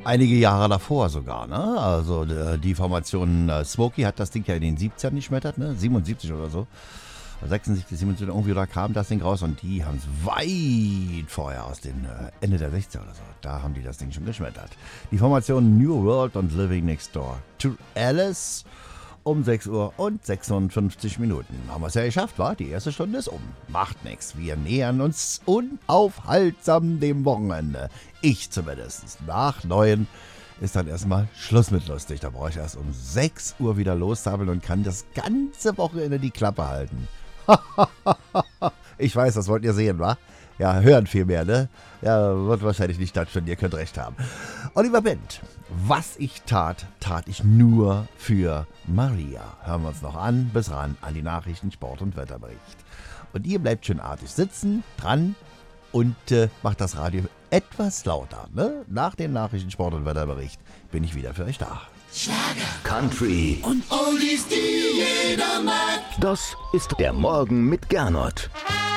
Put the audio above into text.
Einige Jahre davor sogar, ne? Also die Formation Smokey hat das Ding ja in den 70ern geschmettert, ne? 77 oder so. 76, 77, irgendwie da kam das Ding raus und die haben es weit vorher aus den Ende der 60er oder so. Da haben die das Ding schon geschmettert. Die Formation New World und Living Next Door to Alice um 6 Uhr und 56 Minuten. Haben wir es ja geschafft, wa? Die erste Stunde ist um. Macht nichts. Wir nähern uns unaufhaltsam dem Wochenende. Ich zumindest. Nach 9 ist dann erstmal Schluss mit lustig. Da brauche ich erst um 6 Uhr wieder lossammeln und kann das ganze Wochenende die Klappe halten. Ich weiß, das wollt ihr sehen, wa? Ja, hören vielmehr, ne? Ja, wird wahrscheinlich nicht stattfinden, ihr könnt recht haben. Oliver Bent, was ich tat, tat ich nur für Maria. Hören wir uns noch an, bis ran an die Nachrichten, Sport und Wetterbericht. Und ihr bleibt schön artig sitzen, dran und macht das Radio etwas lauter, ne? Nach dem Nachrichten, Sport und Wetterbericht bin ich wieder für euch da. Schlager, Country und Oldies, die jeder mag. Das ist der Morgen mit Gernot.